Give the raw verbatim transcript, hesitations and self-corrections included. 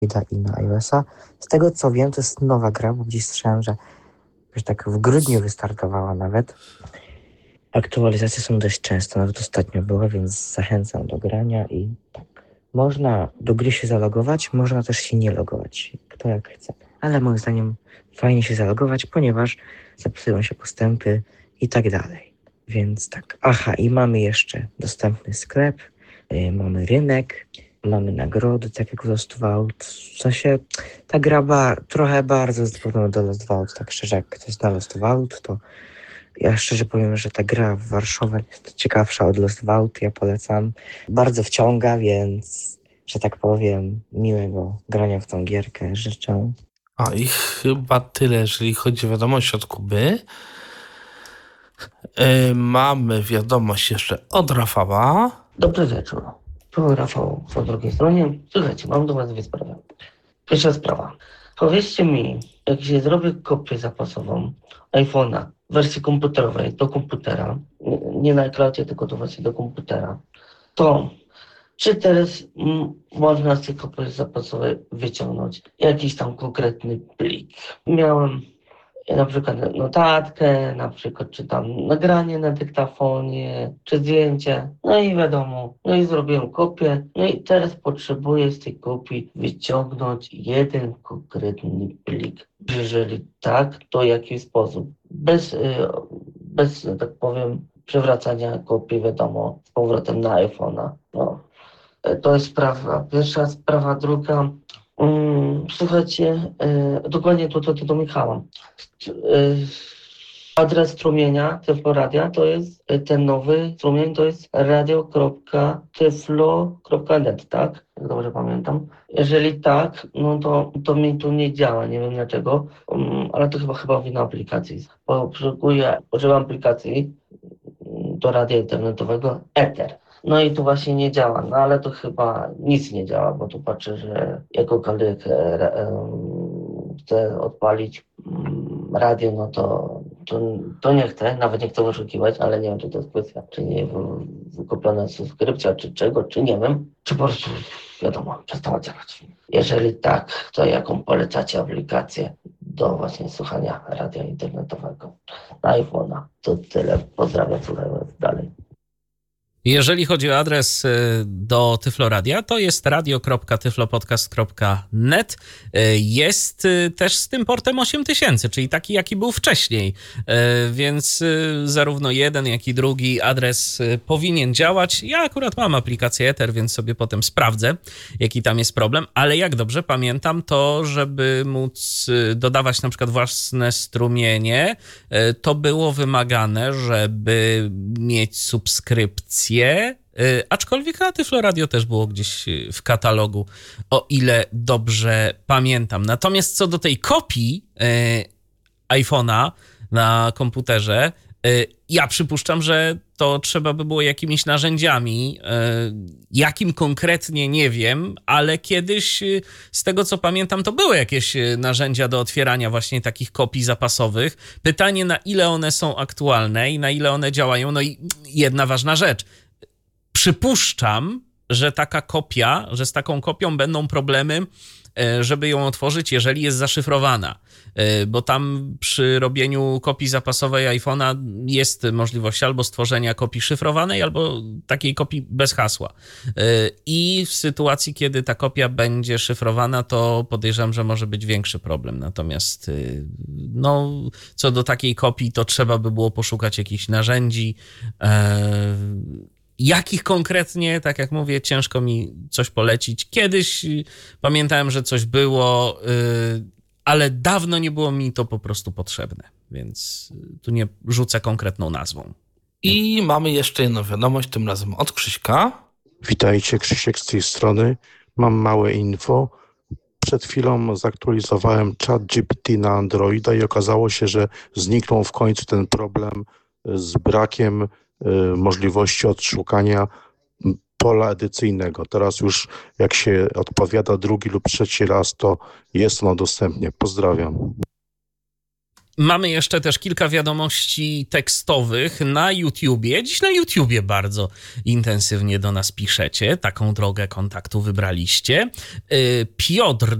i na iOS-a. Z tego co wiem, to jest nowa gra, bo gdzieś słyszałem, że już tak w grudniu wystartowała nawet. Aktualizacje są dość często, nawet ostatnio była, więc zachęcam do grania i tak. Można do gry się zalogować, można też się nie logować, kto jak chce. Ale moim zdaniem fajnie się zalogować, ponieważ zapisują się postępy i tak dalej. Więc tak, aha, i mamy jeszcze dostępny sklep, yy, mamy rynek, mamy nagrody, tak jak w Lost Vault. W sensie ta gra ba, trochę bardzo jest podobna do Lost Vault, tak szczerze, jak ktoś zna Lost Vault, to ja szczerze powiem, że ta gra w Warszawie jest ciekawsza od Lost Vault, ja polecam. Bardzo wciąga, więc, że tak powiem, miłego grania w tą gierkę życzę. A i chyba tyle, jeżeli chodzi o wiadomość od Kuby. Yy, mamy wiadomość jeszcze od Rafała. Dobry wieczór. Tu Rafał po drugiej stronie. Słuchajcie, mam do was dwie sprawy. Pierwsza sprawa. Powiedzcie mi, jak się zrobię kopię zapasową iPhone'a w wersji komputerowej do komputera, nie na iCloudzie, tylko do właśnie do komputera, to czy teraz m, można z tej kopii zapasowej wyciągnąć jakiś tam konkretny plik? Miałem na przykład notatkę, na przykład czy tam nagranie na dyktafonie, czy zdjęcie, no i wiadomo, no i zrobiłem kopię, no i teraz potrzebuję z tej kopii wyciągnąć jeden konkretny plik. Jeżeli tak, to w jaki sposób? Bez, bez tak powiem, przewracania kopii, wiadomo, z powrotem na iPhone'a. No. To jest sprawa pierwsza, sprawa druga. Um, słuchajcie, e, dokładnie to, to, to do Michała. E, adres strumienia Tyfloradia to jest e, ten nowy strumień, to jest radio kropka tyflo kropka net, tak? Jak dobrze pamiętam. Jeżeli tak, no to, to mi tu nie działa, nie wiem dlaczego, um, ale to chyba chyba wina aplikacji. Poszukuję, używam aplikacji do radia internetowego Ether. No i tu właśnie nie działa, no ale to chyba nic nie działa, bo tu patrzę, że jakokolwiek e, e, chcę odpalić mm, radio, no to, to, to nie chcę, nawet nie chcę wyszukiwać, ale nie wiem, czy to jest kwestia, czy nie wykupiona subskrypcja, czy czego, czy nie wiem, czy po prostu, wiadomo, przestała działać. Jeżeli tak, to jaką polecacie aplikację do właśnie słuchania radia internetowego na iPhone'a? To tyle, pozdrawiam, słuchaj dalej. Jeżeli chodzi o adres do Tyfloradia, to jest radio kropka tyflopodcast kropka net. Jest też z tym portem osiem tysięcy, czyli taki, jaki był wcześniej. Więc zarówno jeden, jak i drugi adres powinien działać. Ja akurat mam aplikację Ether, więc sobie potem sprawdzę, jaki tam jest problem. Ale jak dobrze pamiętam, to żeby móc dodawać na przykład własne strumienie, to było wymagane, żeby mieć subskrypcję. Aczkolwiek na Tyfloradio też było gdzieś w katalogu, o ile dobrze pamiętam. Natomiast co do tej kopii e, iPhone'a na komputerze, e, ja przypuszczam, że to trzeba by było jakimiś narzędziami, e, jakim konkretnie nie wiem, ale kiedyś, z tego co pamiętam, to były jakieś narzędzia do otwierania właśnie takich kopii zapasowych. Pytanie, na ile one są aktualne i na ile one działają. No i jedna ważna rzecz. Przypuszczam, że taka kopia, że z taką kopią będą problemy, żeby ją otworzyć, jeżeli jest zaszyfrowana. Bo tam przy robieniu kopii zapasowej iPhone'a jest możliwość albo stworzenia kopii szyfrowanej, albo takiej kopii bez hasła. I w sytuacji, kiedy ta kopia będzie szyfrowana, to podejrzewam, że może być większy problem. Natomiast no, co do takiej kopii, to trzeba by było poszukać jakichś narzędzi. Jakich konkretnie, tak jak mówię, ciężko mi coś polecić. Kiedyś pamiętałem, że coś było, ale dawno nie było mi to po prostu potrzebne, więc tu nie rzucę konkretną nazwą. I mamy jeszcze jedną wiadomość, tym razem od Krzyśka. Witajcie, Krzysiek z tej strony. Mam małe info. Przed chwilą zaktualizowałem ChatGPT na Androida i okazało się, że zniknął w końcu ten problem z brakiem możliwości odszukania pola edycyjnego. Teraz już jak się odpowiada drugi lub trzeci raz, to jest ono dostępnie. Pozdrawiam. Mamy jeszcze też kilka wiadomości tekstowych na YouTubie. Dziś na YouTubie bardzo intensywnie do nas piszecie. Taką drogę kontaktu wybraliście. Piotr